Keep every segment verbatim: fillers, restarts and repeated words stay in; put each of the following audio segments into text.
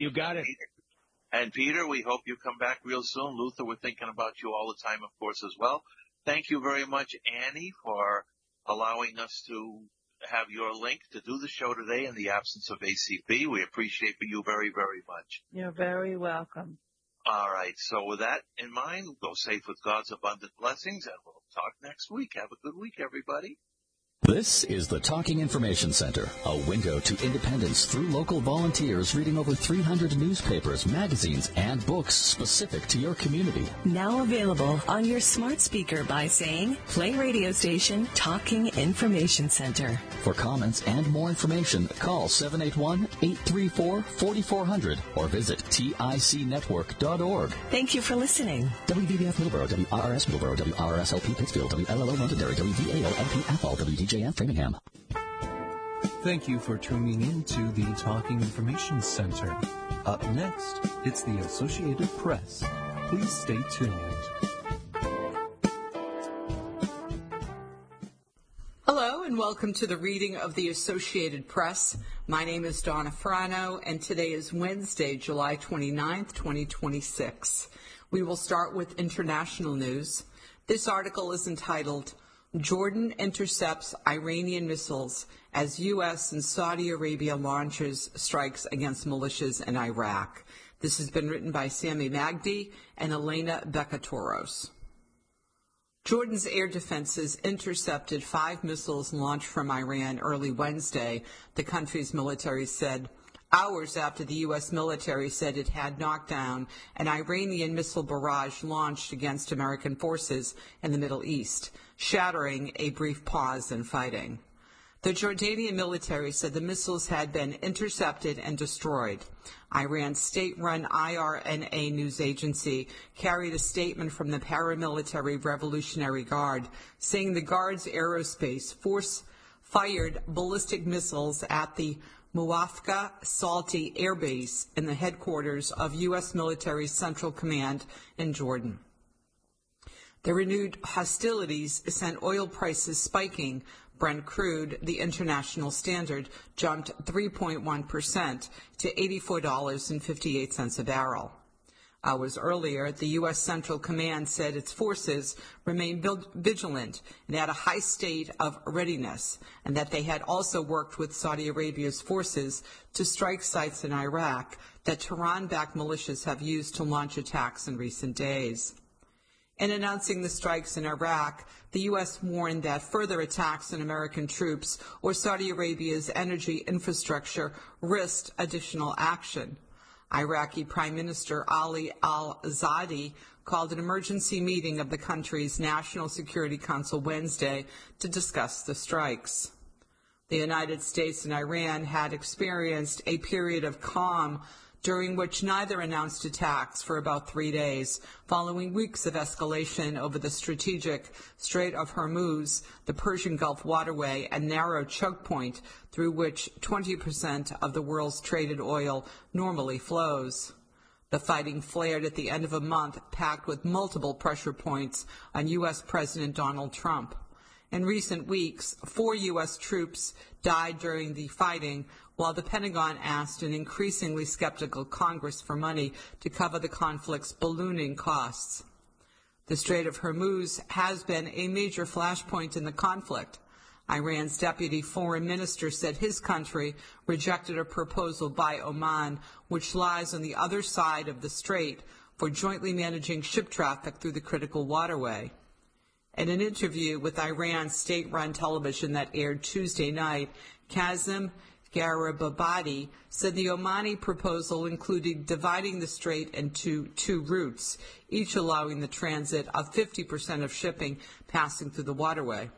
You got it. And Peter, we hope you come back real soon. Luther, we're thinking about you all the time, of course, as well. Thank you very much, Annie, for allowing us to have your link to do the show today in the absence of A C P. We appreciate you very, very much. You're very welcome. All right. So with that in mind, go safe with God's abundant blessings, and we'll talk next week. Have a good week, everybody. This is the Talking Information Center, a window to independence through local volunteers reading over three hundred newspapers, magazines, and books specific to your community. Now available on your smart speaker by saying, play radio station Talking Information Center. For comments and more information, call seven eight one, eight three four, four four zero zero or visit tic network dot org. Thank you for listening. W B B F Middleborough, W R R S Middleborough, W R R S L P Pittsfield, W L L O Londonderry, W V A O L P Athol, W D J F Framingham. Thank you for tuning in to the Talking Information Center. Up next, it's the Associated Press. Please stay tuned. Hello and welcome to the reading of the Associated Press. My name is Donna Frano and today is Wednesday, July twenty-ninth, twenty twenty-six. We will start with international news. This article is entitled, Jordan Intercepts Iranian Missiles as U S and Saudi Arabia Launches Strikes Against Militias in Iraq. This has been written by Sami Magdi and Elena Bekatoros. Jordan's air defenses intercepted five missiles launched from Iran early Wednesday, the country's military said, hours after the U S military said it had knocked down an Iranian missile barrage launched against American forces in the Middle East, shattering a brief pause in fighting. The Jordanian military said the missiles had been intercepted and destroyed. Iran's state-run I R N A news agency carried a statement from the paramilitary Revolutionary Guard saying the Guard's aerospace force fired ballistic missiles at the Muwafqa Salti Air Base in the headquarters of U S military Central Command in Jordan. The renewed hostilities sent oil prices spiking. Brent crude, the international standard, jumped three point one percent to eighty-four dollars and fifty-eight cents a barrel. Hours earlier, the U S Central Command said its forces remained vigilant and at a high state of readiness, and that they had also worked with Saudi Arabia's forces to strike sites in Iraq that Tehran-backed militias have used to launch attacks in recent days. In announcing the strikes in Iraq, the U S warned that further attacks on American troops or Saudi Arabia's energy infrastructure risked additional action. Iraqi Prime Minister Ali al-Zadi called an emergency meeting of the country's National Security Council Wednesday to discuss the strikes. The United States and Iran had experienced a period of calm during which neither announced attacks for about three days, following weeks of escalation over the strategic Strait of Hormuz, the Persian Gulf waterway, and narrow choke point through which twenty percent of the world's traded oil normally flows. The fighting flared at the end of a month packed with multiple pressure points on U S President Donald Trump. In recent weeks, four U S troops died during the fighting, while the Pentagon asked an increasingly skeptical Congress for money to cover the conflict's ballooning costs. The Strait of Hormuz has been a major flashpoint in the conflict. Iran's deputy foreign minister said his country rejected a proposal by Oman, which lies on the other side of the strait, for jointly managing ship traffic through the critical waterway. In an interview with Iran's state-run television that aired Tuesday night, Kazem Garibabadi said the Omani proposal included dividing the strait into two routes, each allowing the transit of fifty percent of shipping passing through the waterway.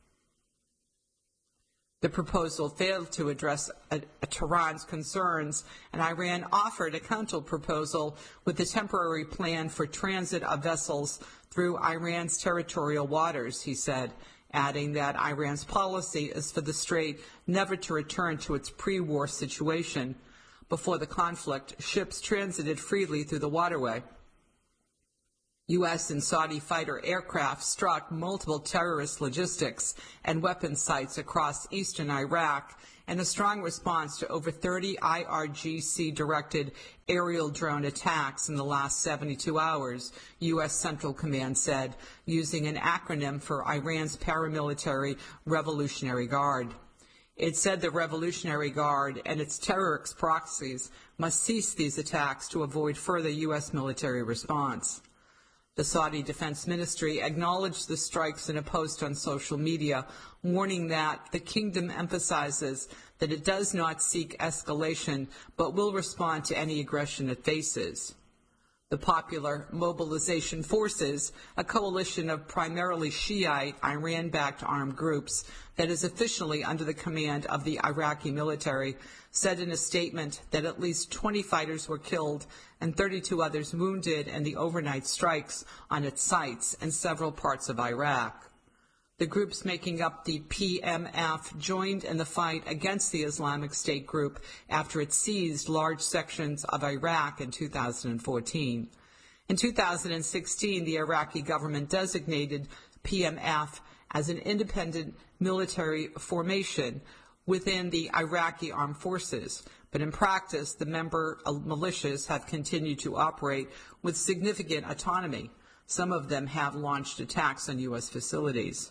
The proposal failed to address a, a Tehran's concerns, and Iran offered a counter-proposal with a temporary plan for transit of vessels through Iran's territorial waters, he said, adding that Iran's policy is for the strait never to return to its pre-war situation. Before the conflict, ships transited freely through the waterway. U S and Saudi fighter aircraft struck multiple terrorist logistics and weapons sites across eastern Iraq and a strong response to over thirty I R G C-directed aerial drone attacks in the last seventy-two hours, U S Central Command said, using an acronym for Iran's paramilitary Revolutionary Guard. It said the Revolutionary Guard and its terrorist proxies must cease these attacks to avoid further U S military response. The Saudi Defense Ministry acknowledged the strikes in a post on social media, warning that the kingdom emphasizes that it does not seek escalation, but will respond to any aggression it faces. The Popular Mobilization Forces, a coalition of primarily Shiite, Iran-backed armed groups that is officially under the command of the Iraqi military, said in a statement that at least twenty fighters were killed and thirty-two others wounded in the overnight strikes on its sites in several parts of Iraq. The groups making up the P M F joined in the fight against the Islamic State group after it seized large sections of Iraq in two thousand fourteen. In two thousand sixteen, the Iraqi government designated P M F as an independent military formation within the Iraqi armed forces, but in practice, the member militias have continued to operate with significant autonomy. Some of them have launched attacks on U S facilities.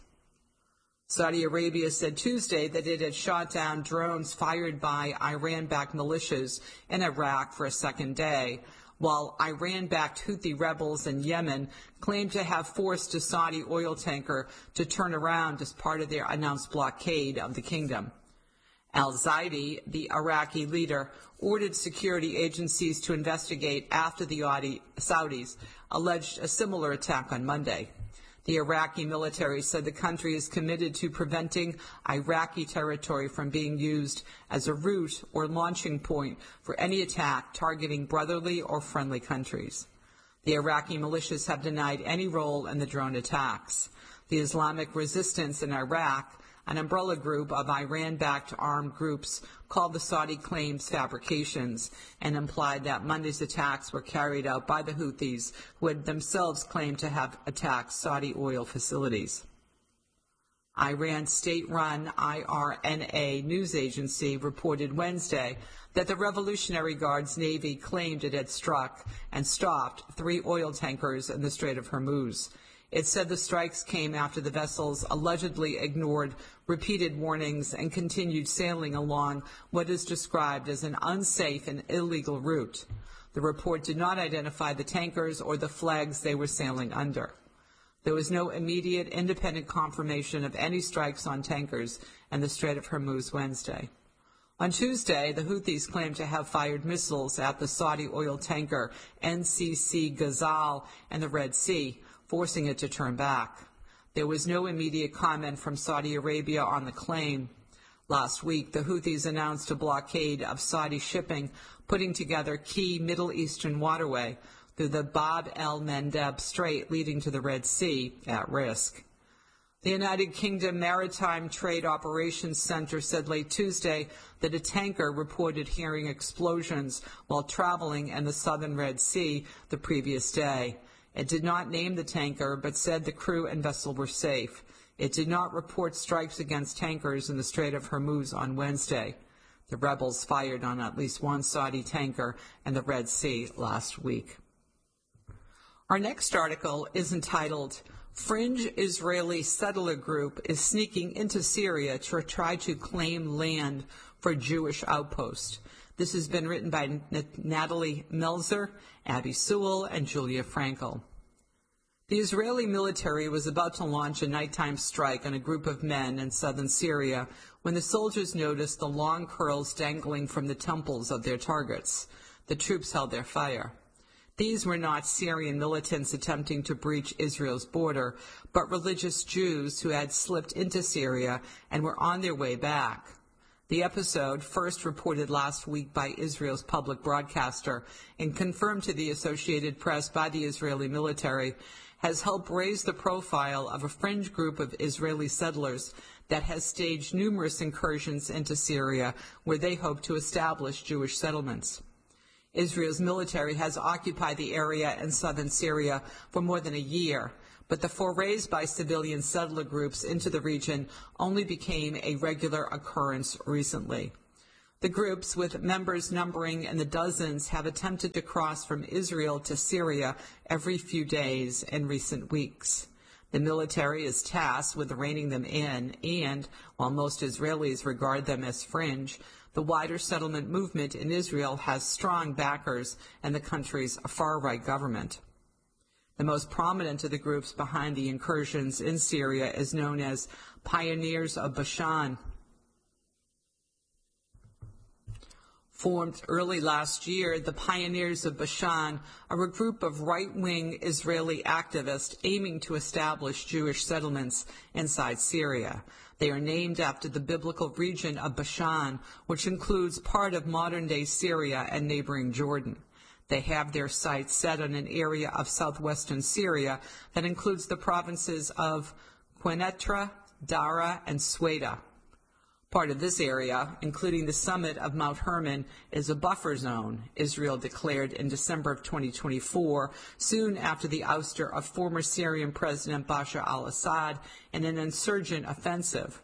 Saudi Arabia said Tuesday that it had shot down drones fired by Iran-backed militias in Iraq for a second day, while Iran-backed Houthi rebels in Yemen claimed to have forced a Saudi oil tanker to turn around as part of their announced blockade of the kingdom. Al-Zaidi, the Iraqi leader, ordered security agencies to investigate after the Saudis alleged a similar attack on Monday. The Iraqi military said the country is committed to preventing Iraqi territory from being used as a route or launching point for any attack targeting brotherly or friendly countries. The Iraqi militias have denied any role in the drone attacks. The Islamic Resistance in Iraq, an umbrella group of Iran-backed armed groups, called the Saudi claims fabrications and implied that Monday's attacks were carried out by the Houthis, who had themselves claimed to have attacked Saudi oil facilities. Iran's state-run I R N A news agency reported Wednesday that the Revolutionary Guard's Navy claimed it had struck and stopped three oil tankers in the Strait of Hormuz. It said the strikes came after the vessels allegedly ignored repeated warnings and continued sailing along what is described as an unsafe and illegal route. The report did not identify the tankers or the flags they were sailing under. There was no immediate independent confirmation of any strikes on tankers in the Strait of Hormuz Wednesday. On Tuesday, the Houthis claimed to have fired missiles at the Saudi oil tanker N C C Ghazal in the Red Sea, forcing it to turn back. There was no immediate comment from Saudi Arabia on the claim. Last week, the Houthis announced a blockade of Saudi shipping, putting together key Middle Eastern waterway through the Bab el-Mandeb Strait leading to the Red Sea at risk. The United Kingdom Maritime Trade Operations Center said late Tuesday that a tanker reported hearing explosions while traveling in the southern Red Sea the previous day. It did not name the tanker, but said the crew and vessel were safe. It did not report strikes against tankers in the Strait of Hormuz on Wednesday. The rebels fired on at least one Saudi tanker in the Red Sea last week. Our next article is entitled, Fringe Israeli Settler Group is Sneaking into Syria to Try to Claim Land for Jewish Outpost. This has been written by Natalie Melzer, Abby Sewell, and Julia Frankel. The Israeli military was about to launch a nighttime strike on a group of men in southern Syria when the soldiers noticed the long curls dangling from the temples of their targets. The troops held their fire. These were not Syrian militants attempting to breach Israel's border, but religious Jews who had slipped into Syria and were on their way back. The episode, first reported last week by Israel's public broadcaster and confirmed to the Associated Press by the Israeli military, has helped raise the profile of a fringe group of Israeli settlers that has staged numerous incursions into Syria where they hope to establish Jewish settlements. Israel's military has occupied the area in southern Syria for more than a year, but the forays by civilian settler groups into the region only became a regular occurrence recently. The groups, with members numbering in the dozens, have attempted to cross from Israel to Syria every few days in recent weeks. The military is tasked with reining them in, and, while most Israelis regard them as fringe, the wider settlement movement in Israel has strong backers in the country's far-right government. The most prominent of the groups behind the incursions in Syria is known as Pioneers of Bashan. Formed early last year, the Pioneers of Bashan are a group of right-wing Israeli activists aiming to establish Jewish settlements inside Syria. They are named after the biblical region of Bashan, which includes part of modern-day Syria and neighboring Jordan. They have their sights set on an area of southwestern Syria that includes the provinces of Quneitra, Dara, and Sueda. Part of this area, including the summit of Mount Hermon, is a buffer zone, Israel declared in December of twenty twenty-four, soon after the ouster of former Syrian President Bashar al-Assad in an insurgent offensive.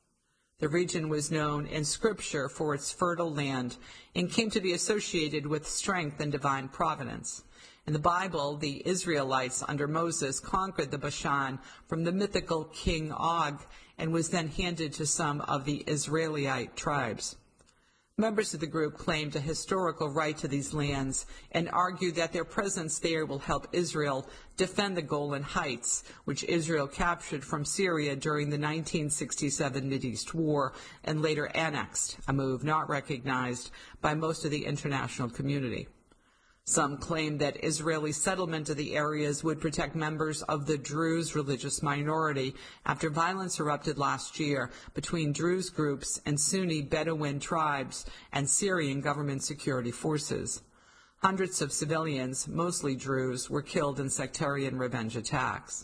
The region was known in Scripture for its fertile land and came to be associated with strength and divine providence. In the Bible, the Israelites under Moses conquered the Bashan from the mythical King Og and was then handed to some of the Israelite tribes. Members of the group claimed a historical right to these lands and argue that their presence there will help Israel defend the Golan Heights, which Israel captured from Syria during the nineteen sixty-seven Mideast War and later annexed, a move not recognized by most of the international community. Some claim that Israeli settlement of the areas would protect members of the Druze religious minority after violence erupted last year between Druze groups and Sunni Bedouin tribes and Syrian government security forces. Hundreds of civilians, mostly Druze, were killed in sectarian revenge attacks.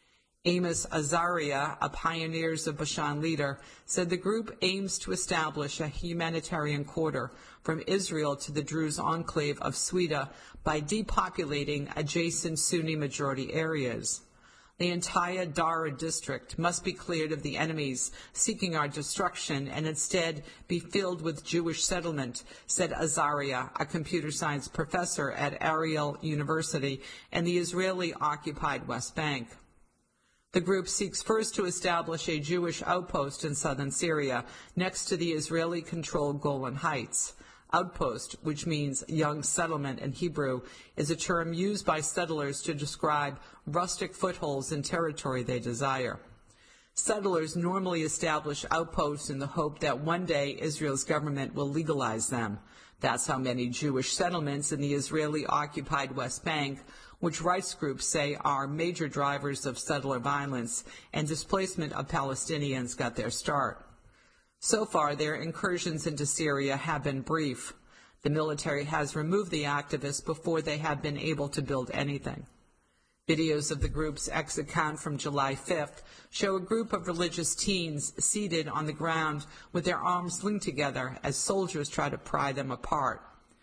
Amos Azaria, a Pioneers of Bashan leader, said the group aims to establish a humanitarian corridor from Israel to the Druze enclave of Sueda by depopulating adjacent Sunni majority areas. The entire Dara district must be cleared of the enemies seeking our destruction and instead be filled with Jewish settlement, said Azaria, a computer science professor at Ariel University in the Israeli-occupied West Bank. The group seeks first to establish a Jewish outpost in southern Syria next to the Israeli-controlled Golan Heights. Outpost, which means young settlement in Hebrew, is a term used by settlers to describe rustic footholds in territory they desire. Settlers normally establish outposts in the hope that one day Israel's government will legalize them. That's how many Jewish settlements in the Israeli-occupied West Bank, which rights groups say are major drivers of settler violence and displacement of Palestinians, got their start. So far, their incursions into Syria have been brief. The military has removed the activists before they have been able to build anything. Videos of the group's X account from July fifth show a group of religious teens seated on the ground with their arms linked together as soldiers try to pry them apart.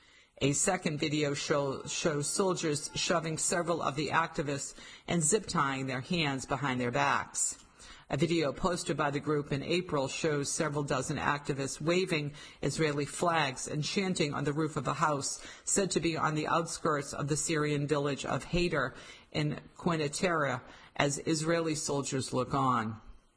A second video show, shows soldiers shoving several of the activists and zip-tying their hands behind their backs. A video posted by the group in April shows several dozen activists waving Israeli flags and chanting on the roof of a house said to be on the outskirts of the Syrian village of Hayder in Quneitra as Israeli soldiers look on.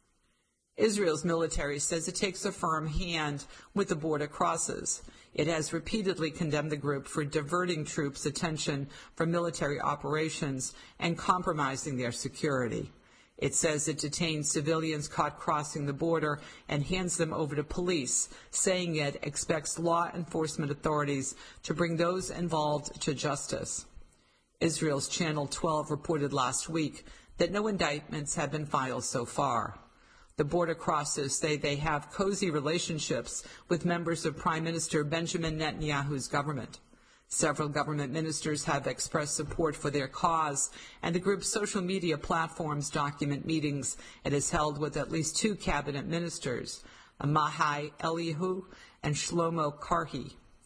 Israel's military says it takes a firm hand with the border crosses. It has repeatedly condemned the group for diverting troops' attention from military operations and compromising their security. It says it detains civilians caught crossing the border and hands them over to police, saying it expects law enforcement authorities to bring those involved to justice. Israel's Channel twelve reported last week that no indictments have been filed so far. The border crossers say they have cozy relationships with members of Prime Minister Benjamin Netanyahu's government. Several government ministers have expressed support for their cause, and the group's social media platforms document meetings it has held with at least two cabinet ministers, Amahai Eliyahu and Shlomo Karhi.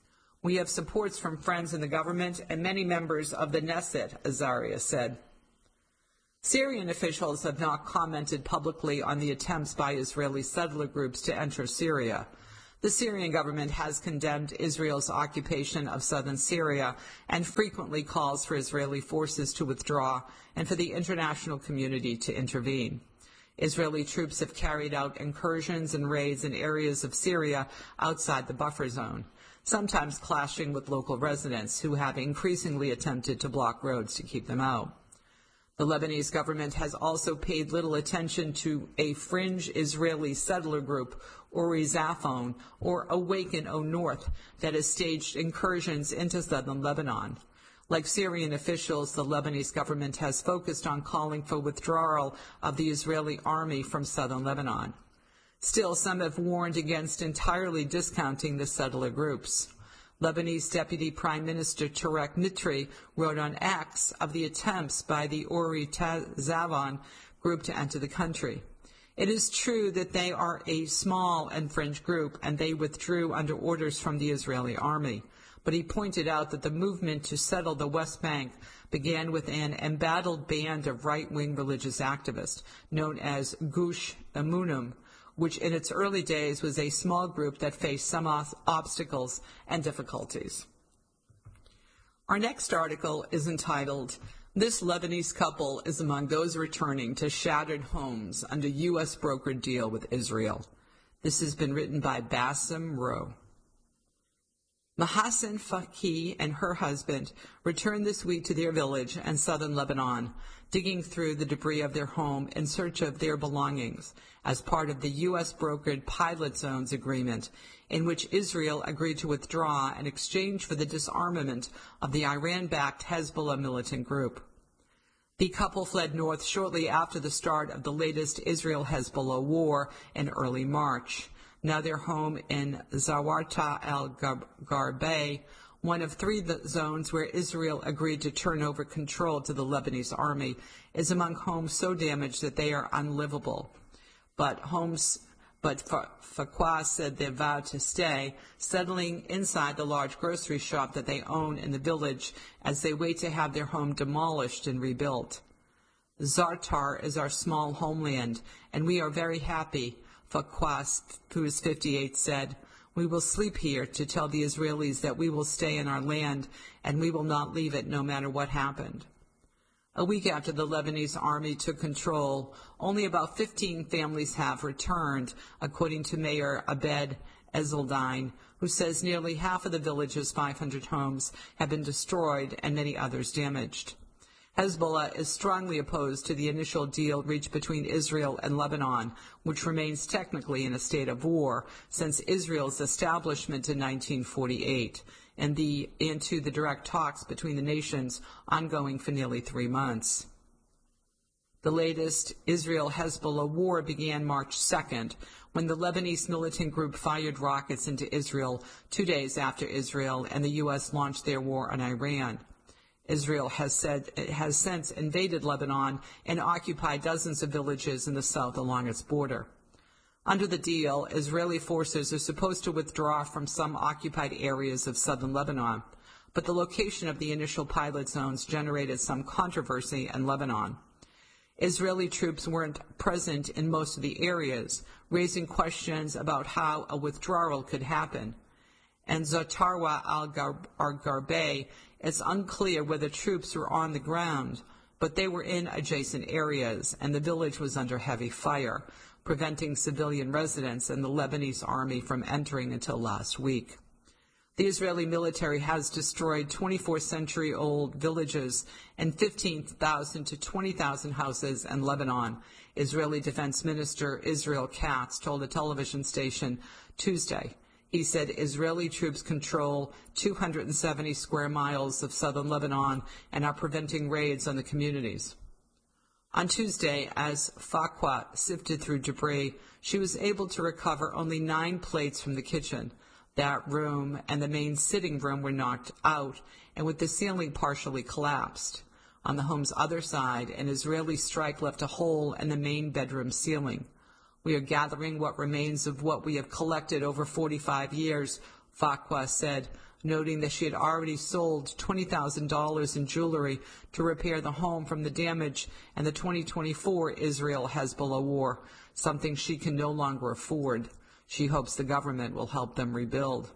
We have supports from friends in the government and many members of the Knesset, Azaria said. Syrian officials have not commented publicly on the attempts by Israeli settler groups to enter Syria. The Syrian government has condemned Israel's occupation of southern Syria and frequently calls for Israeli forces to withdraw and for the international community to intervene. Israeli troops have carried out incursions and raids in areas of Syria outside the buffer zone, sometimes clashing with local residents who have increasingly attempted to block roads to keep them out. The Lebanese government has also paid little attention to a fringe Israeli settler group, Uri Zafon, or Awaken O North, that has staged incursions into southern Lebanon. Like Syrian officials, the Lebanese government has focused on calling for withdrawal of the Israeli army from southern Lebanon. Still, some have warned against entirely discounting the settler groups. Lebanese Deputy Prime Minister Tarek Mitri wrote on X of the attempts by the Uri Zafon group to enter the country. It is true that they are a small and fringe group, and they withdrew under orders from the Israeli army. But he pointed out that the movement to settle the West Bank began with an embattled band of right-wing religious activists known as Gush Emunim, which in its early days was a small group that faced some obstacles and difficulties. Our next article is entitled, "This Lebanese couple is among those returning to shattered homes under U S brokered deal with Israel." This has been written by Bassem Rowe. Mahassan Faki and her husband returned this week to their village in southern Lebanon, digging through the debris of their home in search of their belongings as part of the U S brokered pilot zones agreement, in which Israel agreed to withdraw in exchange for the disarmament of the Iran-backed Hezbollah militant group. The couple fled north shortly after the start of the latest Israel-Hezbollah war in early March. Now their home in Zawarta al-Garbeh, one of three zones where Israel agreed to turn over control to the Lebanese army, is among homes so damaged that they are unlivable. But homes, but Fakwa said they vowed to stay, settling inside the large grocery shop that they own in the village as they wait to have their home demolished and rebuilt. Zartar is our small homeland, and we are very happy, Fakwa, who is fifty-eight, said. We will sleep here to tell the Israelis that we will stay in our land and we will not leave it no matter what happened. A week after the Lebanese army took control, only about fifteen families have returned, according to Mayor Abed Ezeldine, who says nearly half of the village's five hundred homes have been destroyed and many others damaged. Hezbollah is strongly opposed to the initial deal reached between Israel and Lebanon, which remains technically in a state of war since Israel's establishment in nineteen forty-eight, and, the, and to the direct talks between the nations ongoing for nearly three months. The latest Israel-Hezbollah war began March second, when the Lebanese militant group fired rockets into Israel two days after Israel and the U S launched their war on Iran. Israel has said it has since invaded Lebanon and occupied dozens of villages in the south along its border. Under the deal, Israeli forces are supposed to withdraw from some occupied areas of southern Lebanon, but the location of the initial pilot zones generated some controversy in Lebanon. Israeli troops weren't present in most of the areas, raising questions about how a withdrawal could happen. And Zatarwa al-Garbeh, it's unclear whether troops were on the ground, but they were in adjacent areas, and the village was under heavy fire, preventing civilian residents and the Lebanese army from entering until last week. The Israeli military has destroyed twenty-fourth century old villages and fifteen thousand to twenty thousand houses in Lebanon, Israeli Defense Minister Israel Katz told a television station Tuesday. He said Israeli troops control two hundred seventy square miles of southern Lebanon and are preventing raids on the communities. On Tuesday, as Fakwa sifted through debris, she was able to recover only nine plates from the kitchen. That room and the main sitting room were knocked out, and with the ceiling partially collapsed. On the home's other side, an Israeli strike left a hole in the main bedroom ceiling. We are gathering what remains of what we have collected over forty-five years, Fakwa said, noting that she had already sold twenty thousand dollars in jewelry to repair the home from the damage and the twenty twenty-four Israel-Hezbollah war, something she can no longer afford. She hopes the government will help them rebuild.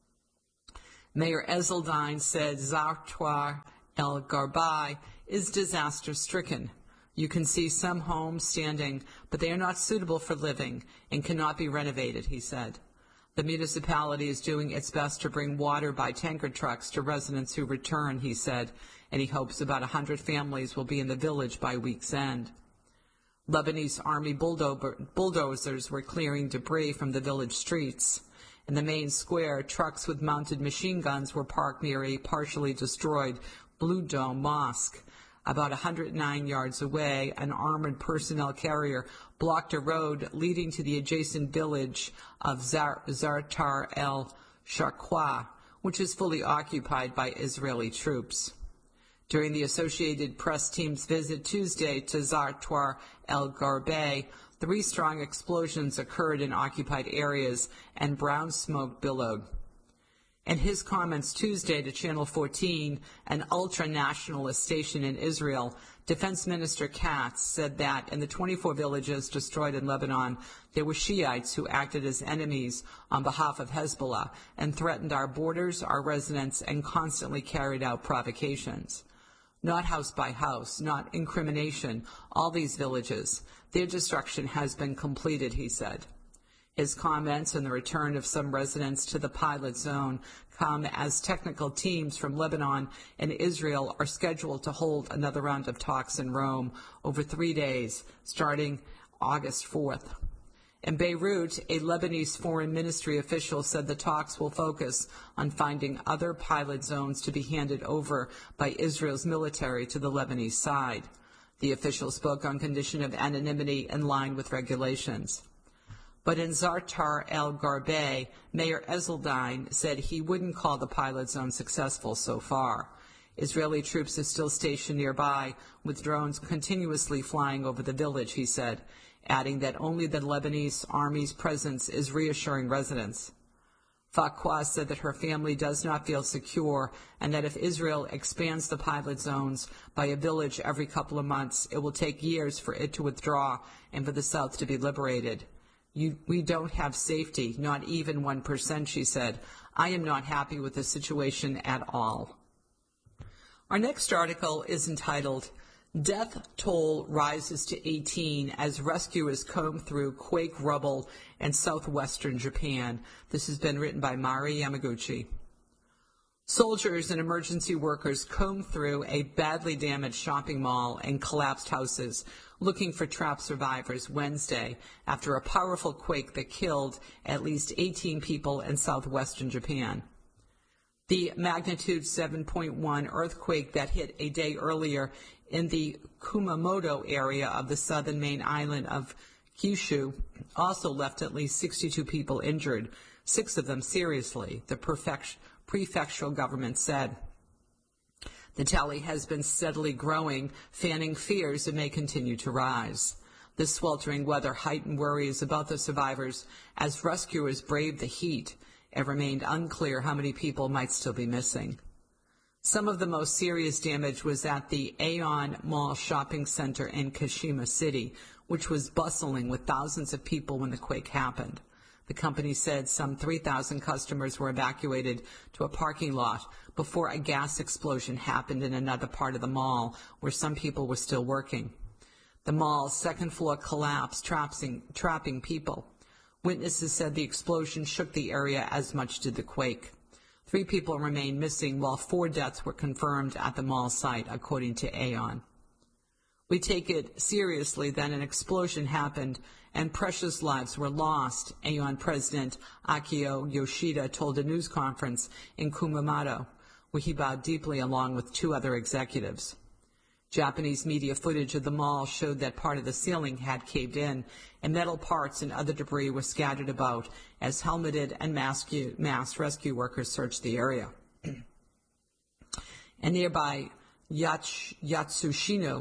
Mayor Ezeldine said Zartwar El Garbai is disaster-stricken. You can see some homes standing, but they are not suitable for living and cannot be renovated, he said. The municipality is doing its best to bring water by tanker trucks to residents who return, he said, and he hopes about one hundred families will be in the village by week's end. Lebanese army bulldo- bulldozers were clearing debris from the village streets. In the main square, trucks with mounted machine guns were parked near a partially destroyed Blue Dome mosque. About one hundred nine yards away, an armored personnel carrier blocked a road leading to the adjacent village of Zar- Zartar el-Sharqua, which is fully occupied by Israeli troops. During the Associated Press team's visit Tuesday to Zartar el-Garbai, three strong explosions occurred in occupied areas and brown smoke billowed. In his comments Tuesday to Channel fourteen, an ultra-nationalist station in Israel, Defense Minister Katz said that in the twenty-four villages destroyed in Lebanon, there were Shiites who acted as enemies on behalf of Hezbollah and threatened our borders, our residents, and constantly carried out provocations. Not house by house, not incrimination, all these villages. Their destruction has been completed, he said. His comments and the return of some residents to the pilot zone come as technical teams from Lebanon and Israel are scheduled to hold another round of talks in Rome over three days, starting August fourth. In Beirut, a Lebanese foreign ministry official said the talks will focus on finding other pilot zones to be handed over by Israel's military to the Lebanese side. The official spoke on condition of anonymity in line with regulations. But in Zartar el-Garbai, Mayor Ezeldine said he wouldn't call the pilot zone successful so far. Israeli troops are still stationed nearby, with drones continuously flying over the village, he said, adding that only the Lebanese army's presence is reassuring residents. Fakwa said that her family does not feel secure and that if Israel expands the pilot zones by a village every couple of months, it will take years for it to withdraw and for the south to be liberated. You, we don't have safety, not even one percent, she said. I am not happy with the situation at all. Our next article is entitled, Death Toll Rises to eighteen as Rescuers Comb Through Quake Rubble in Southwestern Japan. This has been written by Mari Yamaguchi. Soldiers and emergency workers combed through a badly damaged shopping mall and collapsed houses, looking for trapped survivors Wednesday after a powerful quake that killed at least eighteen people in southwestern Japan. The magnitude seven point one earthquake that hit a day earlier in the Kumamoto area of the southern main island of Kyushu also left at least sixty-two people injured, six of them seriously, the prefect- prefectural government said. The tally has been steadily growing, fanning fears it may continue to rise. This sweltering weather heightened worries about the survivors as rescuers braved the heat. It remained unclear how many people might still be missing. Some of the most serious damage was at the Aeon Mall shopping center in Kashima City, which was bustling with thousands of people when the quake happened. The company said some three thousand customers were evacuated to a parking lot before a gas explosion happened in another part of the mall where some people were still working. The mall's second floor collapsed, trapping, trapping people. Witnesses said the explosion shook the area as much did the quake. Three people remain missing, while four deaths were confirmed at the mall site, according to Aeon. We take it seriously that an explosion happened and precious lives were lost, Aeon President Akio Yoshida told a news conference in Kumamoto, where he bowed deeply along with two other executives. Japanese media footage of the mall showed that part of the ceiling had caved in, and metal parts and other debris were scattered about as helmeted and masked rescue workers searched the area. And nearby Yats- Yatsushino,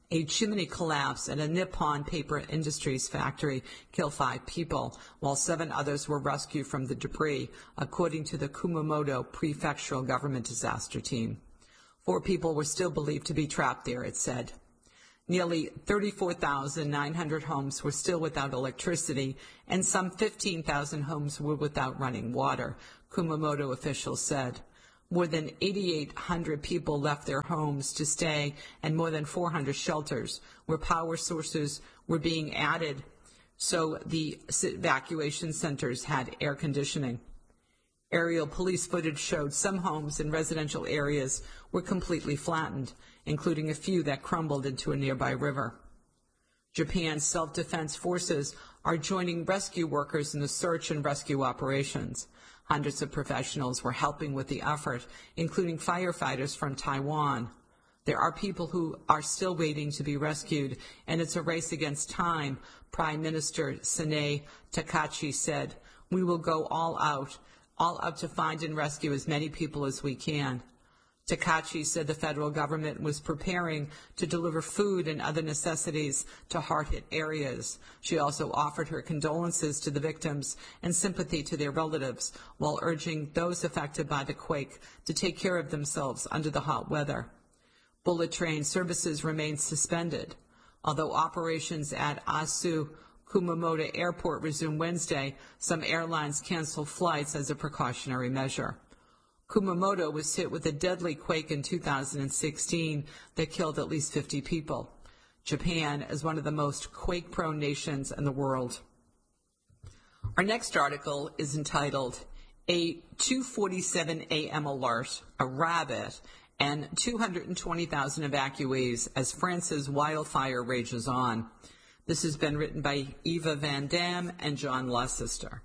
A chimney collapse at a Nippon Paper Industries factory killed five people, while seven others were rescued from the debris, according to the Kumamoto Prefectural Government Disaster Team. Four people were still believed to be trapped there, it said. Nearly thirty-four thousand nine hundred homes were still without electricity, and some fifteen thousand homes were without running water, Kumamoto officials said. More than eight thousand eight hundred people left their homes to stay, and more than four hundred shelters where power sources were being added, so the evacuation centers had air conditioning. Aerial police footage showed some homes in residential areas were completely flattened, including a few that crumbled into a nearby river. Japan's self-defense forces are joining rescue workers in the search and rescue operations. Hundreds of professionals were helping with the effort, including firefighters from Taiwan. There are people who are still waiting to be rescued, and it's a race against time, Prime Minister Sanae Takachi said. We will go all out, all out to find and rescue as many people as we can. Takachi said the federal government was preparing to deliver food and other necessities to hard-hit areas. She also offered her condolences to the victims and sympathy to their relatives, while urging those affected by the quake to take care of themselves under the hot weather. Bullet train services remain suspended, although operations at Asu Kumamoto Airport resumed Wednesday. Some airlines canceled flights as a precautionary measure. Kumamoto was hit with a deadly quake in two thousand sixteen that killed at least fifty people. Japan is one of the most quake-prone nations in the world. Our next article is entitled, A two forty-seven a m Alert, a Rabbit, and two hundred twenty thousand Evacuees as France's wildfire rages on. This has been written by Eva Van Dam and John Leicester.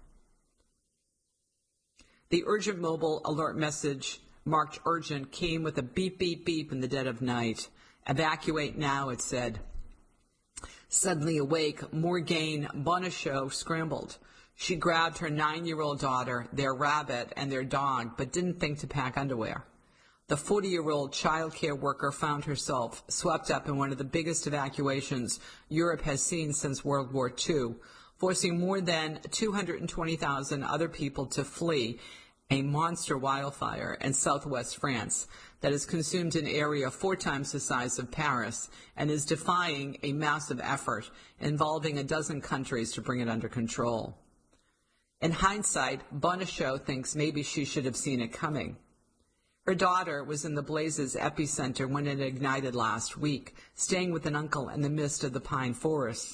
The urgent mobile alert message, marked urgent, came with a beep, beep, beep in the dead of night. Evacuate now, it said. Suddenly awake, Morgane Bonichot scrambled. She grabbed her nine-year-old daughter, their rabbit, and their dog, but didn't think to pack underwear. The forty-year-old child care worker found herself swept up in one of the biggest evacuations Europe has seen since World War Two, forcing more than two hundred twenty thousand other people to flee a monster wildfire in southwest France that has consumed an area four times the size of Paris and is defying a massive effort involving a dozen countries to bring it under control. In hindsight, Bonichot thinks maybe she should have seen it coming. Her daughter was in the blaze's epicenter when it ignited last week, staying with an uncle in the midst of the pine forest.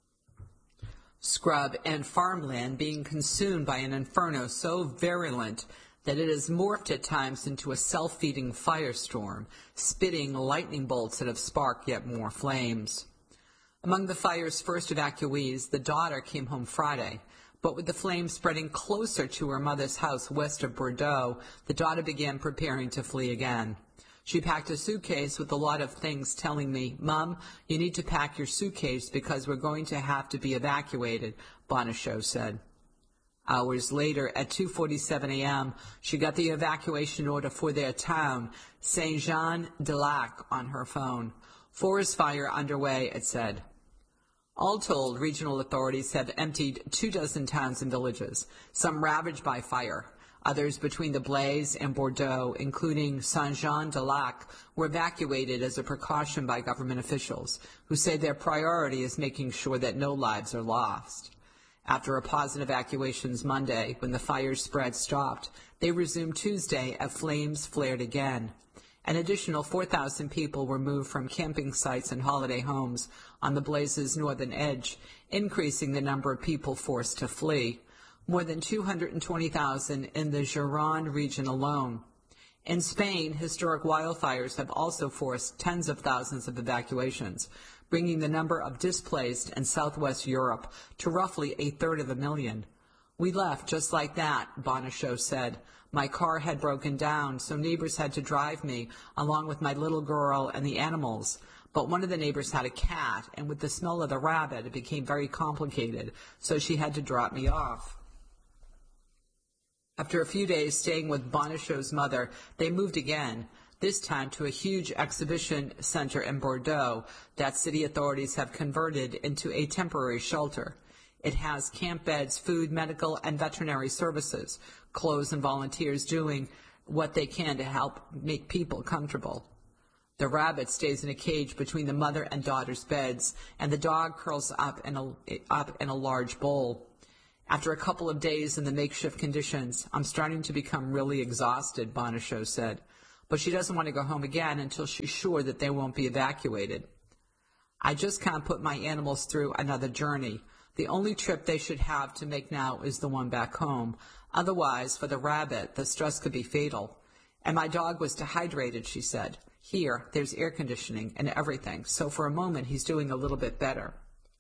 Scrub and farmland being consumed by an inferno so virulent that it has morphed at times into a self-feeding firestorm, spitting lightning bolts that have sparked yet more flames. Among the fire's first evacuees, the daughter came home Friday, but with the flames spreading closer to her mother's house west of Bordeaux, the daughter began preparing to flee again. She packed a suitcase with a lot of things, telling me, Mom, you need to pack your suitcase because we're going to have to be evacuated, Bonichot said. Hours later, at two forty-seven a m, she got the evacuation order for their town, Saint-Jean-de-Lac, on her phone. Forest fire underway, it said. All told, regional authorities have emptied two dozen towns and villages, some ravaged by fire. Others between the Blaze and Bordeaux, including Saint-Jean-de-Lac, were evacuated as a precaution by government officials, who say their priority is making sure that no lives are lost. After a pause in evacuations Monday, when the fire's spread stopped, they resumed Tuesday as flames flared again. An additional four thousand people were moved from camping sites and holiday homes on the Blaze's northern edge, increasing the number of people forced to flee. More than two hundred twenty thousand in the Gironde region alone. In Spain, historic wildfires have also forced tens of thousands of evacuations, bringing the number of displaced in southwest Europe to roughly a third of a million. We left just like that, Bonichot said. My car had broken down, so neighbors had to drive me, along with my little girl and the animals. But one of the neighbors had a cat, and with the smell of the rabbit, it became very complicated, so she had to drop me off. After a few days staying with Bonichot's mother, they moved again. this time to a huge exhibition center in Bordeaux that city authorities have converted into a temporary shelter. It has camp beds, food, medical, and veterinary services, clothes and volunteers doing what they can to help make people comfortable. The rabbit stays in a cage between the mother and daughter's beds, and the dog curls up in a, up in a large bowl. After a couple of days in the makeshift conditions, I'm starting to become really exhausted, Bonachot said, but she doesn't want to go home again until she's sure that they won't be evacuated. I just can't put my animals through another journey. The only trip they should have to make now is the one back home. Otherwise, for the rabbit, the stress could be fatal. And my dog was dehydrated, she said. Here, there's air conditioning and everything, so for a moment he's doing a little bit better.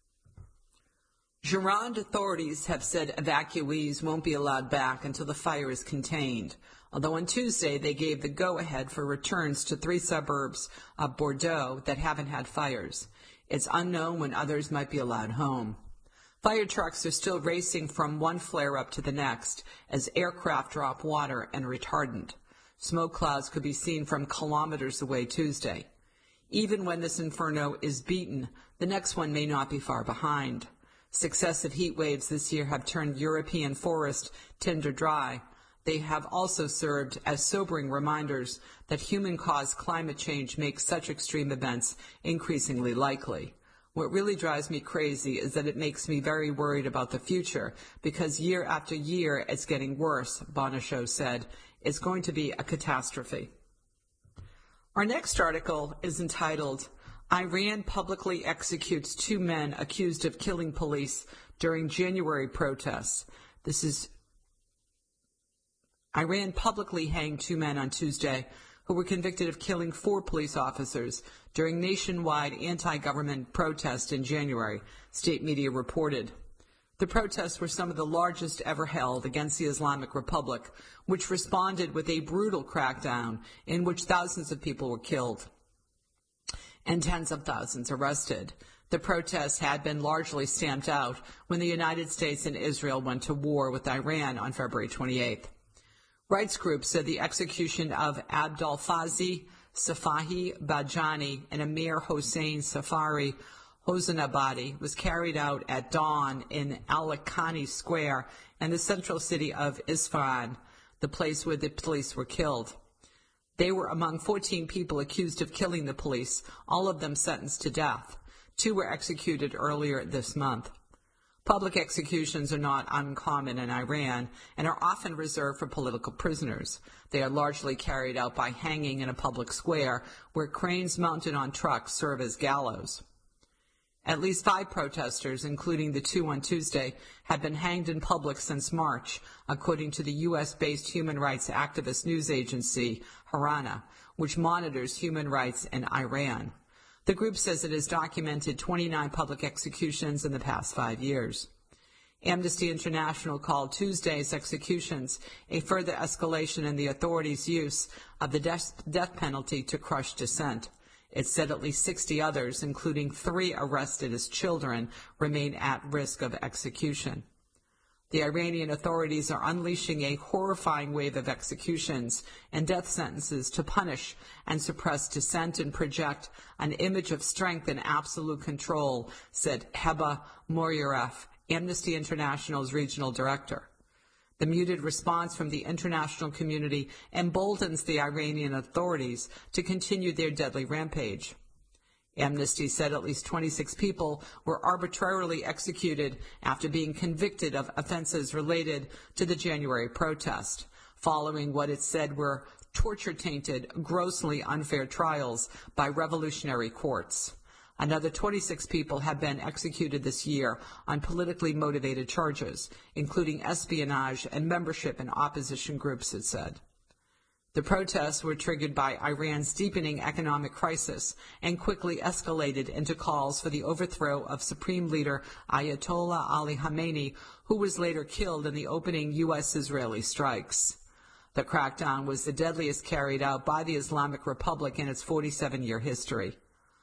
Gironde authorities have said evacuees won't be allowed back until the fire is contained, although on Tuesday they gave the go-ahead for returns to three suburbs of Bordeaux that haven't had fires. It's unknown when others might be allowed home. Fire trucks are still racing from one flare-up to the next as aircraft drop water and retardant. Smoke clouds could be seen from kilometers away Tuesday. Even when this inferno is beaten, the next one may not be far behind. Successive heat waves this year have turned European forest tinder dry. They have also served as sobering reminders that human-caused climate change makes such extreme events increasingly likely. What really drives me crazy is that it makes me very worried about the future, because year after year it's getting worse, Bonachot said. It's going to be a catastrophe. Our next article is entitled, Iran Publicly Executes Two Men Accused of Killing Police During January Protests. This is, Iran publicly hanged two men on Tuesday who were convicted of killing four police officers during nationwide anti-government protests in January, state media reported. The protests were some of the largest ever held against the Islamic Republic, which responded with a brutal crackdown in which thousands of people were killed and tens of thousands arrested. The protests had been largely stamped out when the United States and Israel went to war with Iran on February twenty-eighth. Rights groups said the execution of Abdolfazi Safahi Bajani and Amir Hossein Safari Hosenabadi was carried out at dawn in Al-Khani Square in the central city of Isfahan, the place where the police were killed. They were among fourteen people accused of killing the police, all of them sentenced to death. Two were executed earlier this month. Public executions are not uncommon in Iran and are often reserved for political prisoners. They are largely carried out by hanging in a public square where cranes mounted on trucks serve as gallows. At least five protesters, including the two on Tuesday, have been hanged in public since March, according to the U S-based human rights activist news agency, Harana, which monitors human rights in Iran. The group says it has documented twenty-nine public executions in the past five years. Amnesty International called Tuesday's executions a further escalation in the authorities' use of the death, death penalty to crush dissent. It said at least sixty others, including three arrested as children, remain at risk of execution. The Iranian authorities are unleashing a horrifying wave of executions and death sentences to punish and suppress dissent and project an image of strength and absolute control, said Heba Mouyaref, Amnesty International's regional director. The muted response from the international community emboldens the Iranian authorities to continue their deadly rampage. Amnesty said at least twenty-six people were arbitrarily executed after being convicted of offenses related to the January protest, following what it said were torture-tainted, grossly unfair trials by revolutionary courts. Another twenty-six people have been executed this year on politically motivated charges, including espionage and membership in opposition groups, it said. The protests were triggered by Iran's deepening economic crisis and quickly escalated into calls for the overthrow of Supreme Leader Ayatollah Ali Khamenei, who was later killed in the opening U S-Israeli strikes. The crackdown was the deadliest carried out by the Islamic Republic in its forty-seven-year history.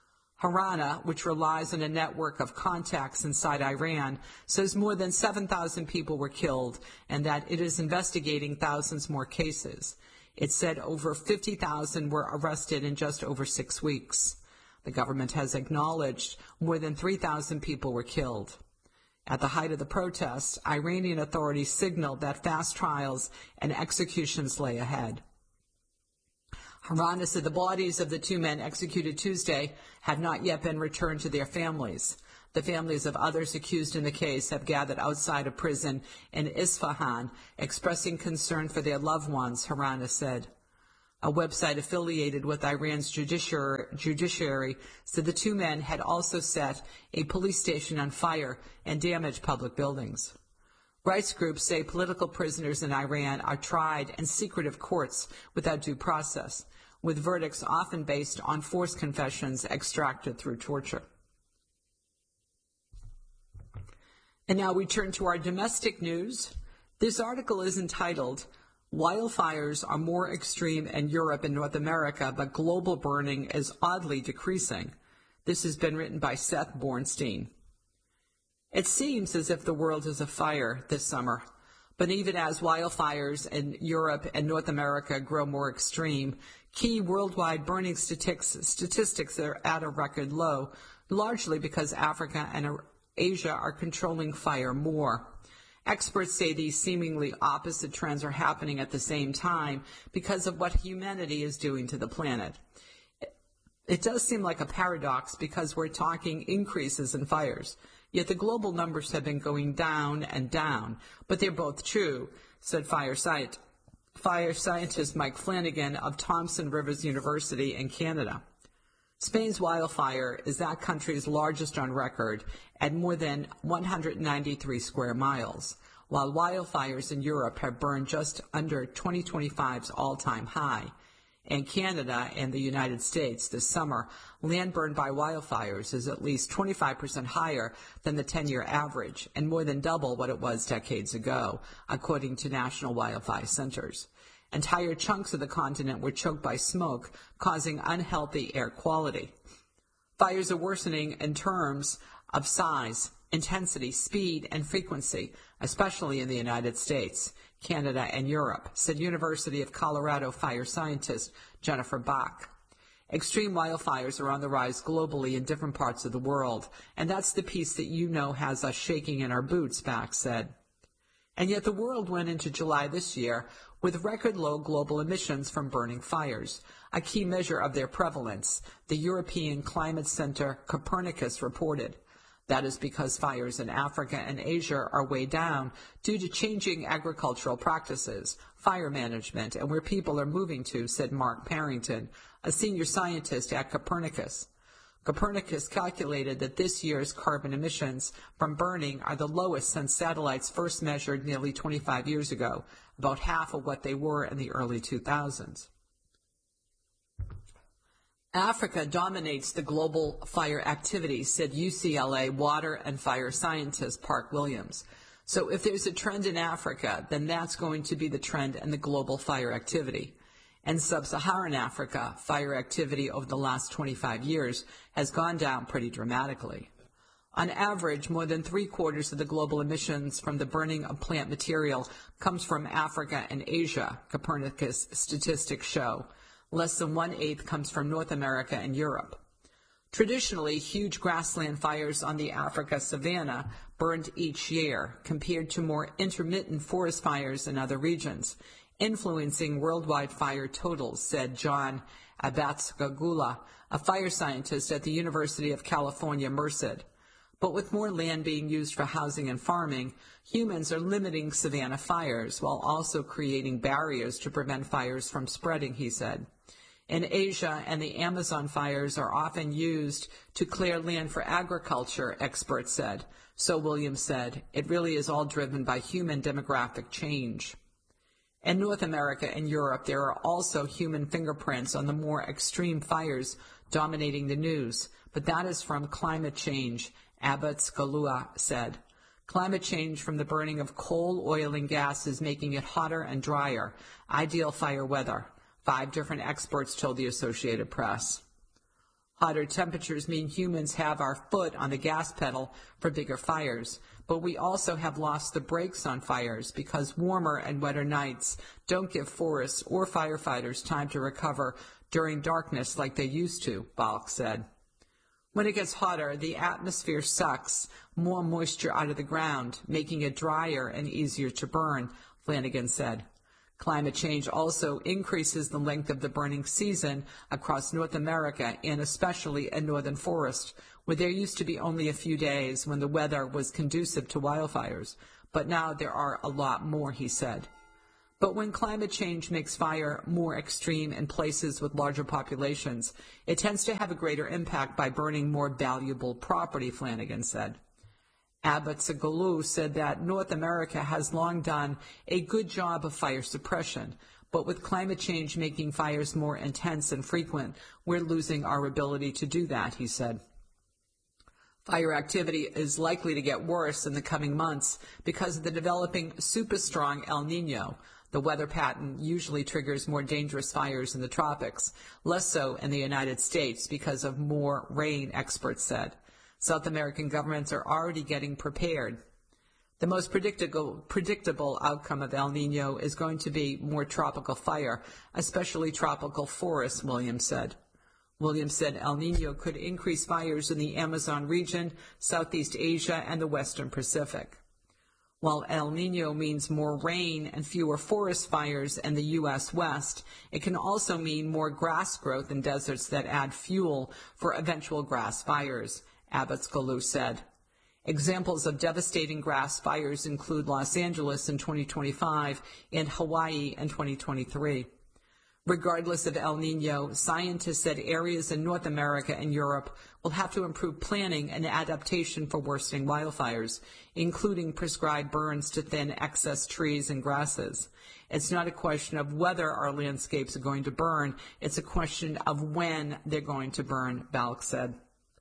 Harana, which relies on a network of contacts inside Iran, says more than seven thousand people were killed and that it is investigating thousands more cases. It said over fifty thousand were arrested in just over six weeks. The government has acknowledged more than three thousand people were killed. At the height of the protests, Iranian authorities signaled that fast trials and executions lay ahead. Harana said the bodies of the two men executed Tuesday have not yet been returned to their families. The families of others accused in the case have gathered outside a prison in Isfahan, expressing concern for their loved ones, Harana said. A website affiliated with Iran's judiciary said the two men had also set a police station on fire and damaged public buildings. Rights groups say political prisoners in Iran are tried in secretive courts without due process, with verdicts often based on forced confessions extracted through torture. And now we turn to our domestic news. This article is entitled, "Wildfires are more extreme in Europe and North America, but global burning is oddly decreasing." This has been written by Seth Bornstein. It seems as if the world is afire this summer, but even as wildfires in Europe and North America grow more extreme, key worldwide burning statistics are at a record low, largely because Africa and Asia are controlling fire more. Experts say these seemingly opposite trends are happening at the same time because of what humanity is doing to the planet. It does seem like a paradox because we're talking increases in fires, yet the global numbers have been going down and down, but they're both true, said fire, sci- fire scientist Mike Flanagan of Thompson Rivers University in Canada. Spain's wildfire is that country's largest on record at more than one hundred ninety-three square miles, while wildfires in Europe have burned just under twenty twenty-five's all-time high. In Canada and the United States this summer, land burned by wildfires is at least twenty-five percent higher than the ten-year average and more than double what it was decades ago, according to national wildfire centers. Entire chunks of the continent were choked by smoke, causing unhealthy air quality. Fires are worsening in terms of size, intensity, speed, and frequency, especially in the United States, Canada, and Europe, said University of Colorado fire scientist Jennifer Bach. Extreme wildfires are on the rise globally in different parts of the world, and that's the piece that you know has us shaking in our boots, Bach said. And yet the world went into July this year with record low global emissions from burning fires, a key measure of their prevalence, the European Climate Center Copernicus reported. That is because fires in Africa and Asia are way down due to changing agricultural practices, fire management, and where people are moving to, said Mark Parrington, a senior scientist at Copernicus. Copernicus calculated that this year's carbon emissions from burning are the lowest since satellites first measured nearly twenty-five years ago, about half of what they were in the early two thousands. Africa dominates the global fire activity, said U C L A water and fire scientist Park Williams. So if there's a trend in Africa, then that's going to be the trend in the global fire activity. In sub-Saharan Africa, fire activity over the last twenty-five years has gone down pretty dramatically. On average, more than three-quarters of the global emissions from the burning of plant material comes from Africa and Asia, Copernicus statistics show. Less than one-eighth comes from North America and Europe. Traditionally, huge grassland fires on the Africa savanna burned each year, compared to more intermittent forest fires in other regions, influencing worldwide fire totals, said John Abatsagula, a fire scientist at the University of California, Merced. But with more land being used for housing and farming, humans are limiting savanna fires while also creating barriers to prevent fires from spreading, he said. In Asia and the Amazon fires are often used to clear land for agriculture, experts said. So Williams said, it really is all driven by human demographic change. In North America and Europe, there are also human fingerprints on the more extreme fires dominating the news, but that is from climate change, Abatsagula said. Climate change from the burning of coal, oil, and gas is making it hotter and drier, ideal fire weather. Five different experts told the Associated Press. Hotter temperatures mean humans have our foot on the gas pedal for bigger fires, but we also have lost the brakes on fires because warmer and wetter nights don't give forests or firefighters time to recover during darkness like they used to, Balch said. When it gets hotter, the atmosphere sucks more moisture out of the ground, making it drier and easier to burn, Flanagan said. Climate change also increases the length of the burning season across North America and especially in northern forests, where there used to be only a few days when the weather was conducive to wildfires, but now there are a lot more, he said. But when climate change makes fire more extreme in places with larger populations, it tends to have a greater impact by burning more valuable property, Flanagan said. Abetsagalou said that North America has long done a good job of fire suppression, but with climate change making fires more intense and frequent, we're losing our ability to do that, he said. Fire activity is likely to get worse in the coming months because of the developing super-strong El Niño. The weather pattern usually triggers more dangerous fires in the tropics, less so in the United States because of more rain, experts said. South American governments are already getting prepared. The most predictable, predictable outcome of El Niño is going to be more tropical fire, especially tropical forests, Williams said. Williams said El Niño could increase fires in the Amazon region, Southeast Asia, and the Western Pacific. While El Niño means more rain and fewer forest fires in the U S West, it can also mean more grass growth in deserts that add fuel for eventual grass fires, Abetsagalou said. Examples of devastating grass fires include Los Angeles in twenty twenty-five and Hawaii in twenty twenty-three. Regardless of El Niño, scientists said areas in North America and Europe will have to improve planning and adaptation for worsening wildfires, including prescribed burns to thin excess trees and grasses. It's not a question of whether our landscapes are going to burn, it's a question of when they're going to burn, Balch said.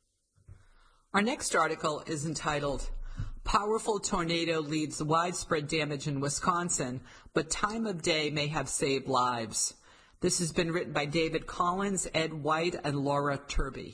Our next article is entitled, Powerful Tornado Leads Widespread Damage in Wisconsin, but Time of Day May Have Saved Lives. This has been written by David Collins, Ed White, and Laura Turby.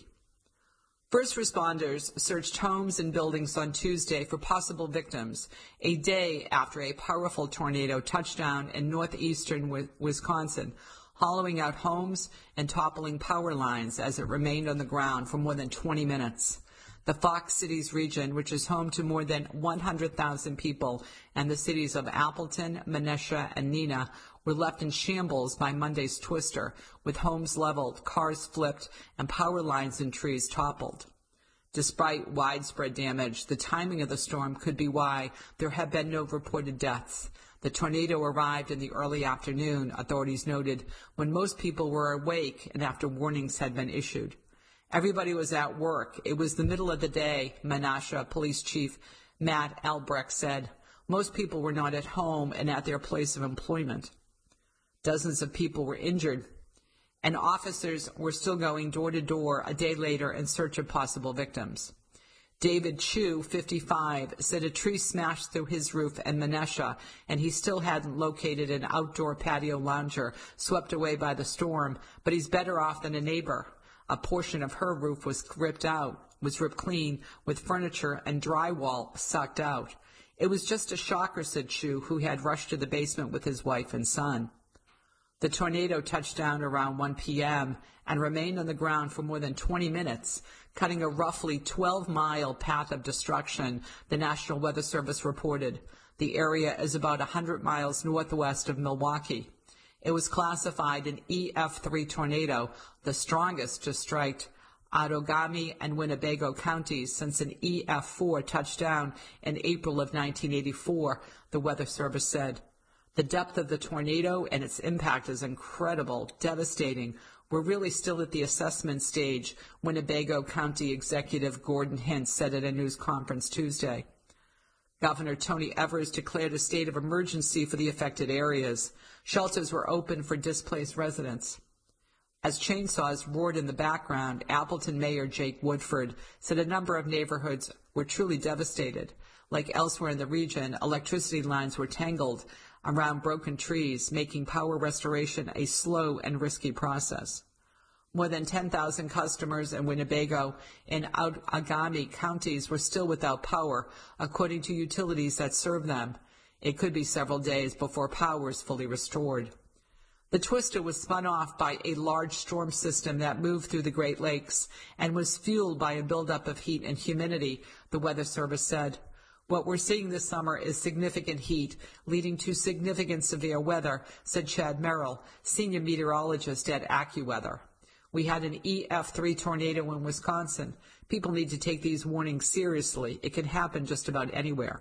First responders searched homes and buildings on Tuesday for possible victims, a day after a powerful tornado touched down in northeastern Wisconsin, hollowing out homes and toppling power lines as it remained on the ground for more than twenty minutes. The Fox Cities region, which is home to more than one hundred thousand people, and the cities of Appleton, Menasha, and Neenah were left in shambles by Monday's twister, with homes leveled, cars flipped, and power lines and trees toppled. Despite widespread damage, the timing of the storm could be why there have been no reported deaths. The tornado arrived in the early afternoon, authorities noted, when most people were awake and after warnings had been issued. Everybody was at work. It was the middle of the day, Menasha Police Chief Matt Albrecht said. Most people were not at home and at their place of employment. Dozens of people were injured, and officers were still going door to door a day later in search of possible victims. David Chu, fifty-five, said a tree smashed through his roof in Menasha, and he still hadn't located an outdoor patio lounger swept away by the storm, but he's better off than a neighbor. A portion of her roof was ripped out, was ripped clean, with furniture and drywall sucked out. It was just a shocker, said Chu, who had rushed to the basement with his wife and son. The tornado touched down around one p.m. and remained on the ground for more than twenty minutes, cutting a roughly twelve-mile path of destruction, the National Weather Service reported. The area is about one hundred miles northwest of Milwaukee. It was classified an E F three tornado, the strongest to strike Outagamie and Winnebago counties since an E F four touched down in April of nineteen eighty-four, the Weather Service said. The depth of the tornado and its impact is incredible, devastating. We're really still at the assessment stage, Winnebago County Executive Gordon Hintz said at a news conference Tuesday. Governor Tony Evers declared a state of emergency for the affected areas. Shelters were open for displaced residents. As chainsaws roared in the background, Appleton Mayor Jake Woodford said a number of neighborhoods were truly devastated. Like elsewhere in the region, electricity lines were tangled around broken trees, making power restoration a slow and risky process. More than ten thousand customers in Winnebago and Outagamie counties were still without power, according to utilities that serve them. It could be several days before power is fully restored. The twister was spun off by a large storm system that moved through the Great Lakes and was fueled by a buildup of heat and humidity, the Weather Service said. What we're seeing this summer is significant heat, leading to significant severe weather, said Chad Merrill, senior meteorologist at AccuWeather. We had an E F three tornado in Wisconsin. People need to take these warnings seriously. It can happen just about anywhere.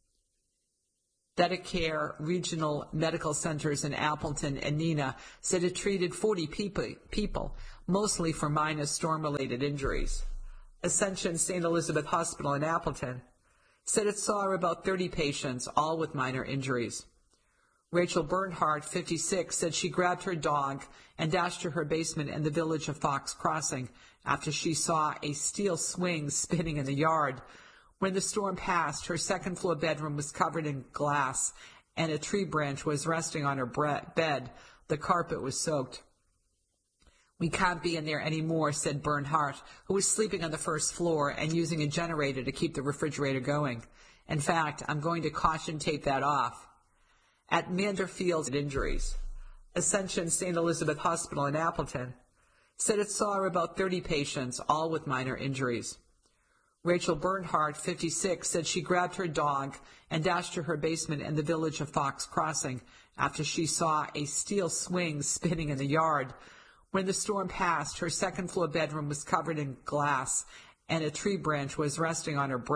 Medicare Regional Medical Centers in Appleton and Neenah said it treated forty people, people mostly for minor storm-related injuries. Ascension Saint Elizabeth Hospital in Appleton said it saw about thirty patients, all with minor injuries. Rachel Bernhardt, fifty-six, said she grabbed her dog and dashed to her basement in the village of Fox Crossing after she saw a steel swing spinning in the yard. When the storm passed, her second-floor bedroom was covered in glass, and a tree branch was resting on her bed. The carpet was soaked. We can't be in there anymore, said Bernhardt, who was sleeping on the first floor and using a generator to keep the refrigerator going. In fact, I'm going to caution tape that off. At Manderfield, injuries. Ascension Saint Elizabeth Hospital in Appleton said it saw about thirty patients, all with minor injuries. Rachel Bernhardt, fifty-six, said she grabbed her dog and dashed to her basement in the village of Fox Crossing after she saw a steel swing spinning in the yard. When the storm passed, her second-floor bedroom was covered in glass, and a tree branch was resting on her